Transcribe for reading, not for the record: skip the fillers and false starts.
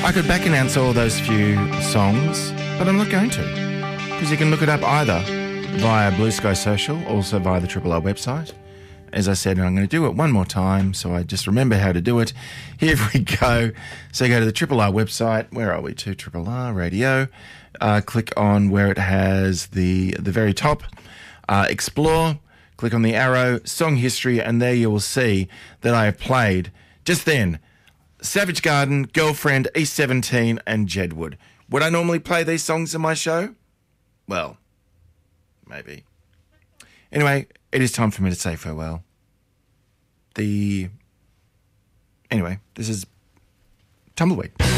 I could back announce all those few songs, but I'm not going to, because you can look it up either via Blue Sky Social, also via the Triple R website. As I said, I'm going to do it one more time, so I just remember how to do it. Here we go. So go to the Triple R website. Where are we to? Triple R Radio. Click on where it has the very top. Explore. Click on the arrow, song history, and there you will see that I have played just then Savage Garden, Girlfriend, East 17, and Jedward. Would I normally play these songs in my show? Well, maybe. Anyway, it is time for me to say farewell. Anyway, this is Tumbleweed.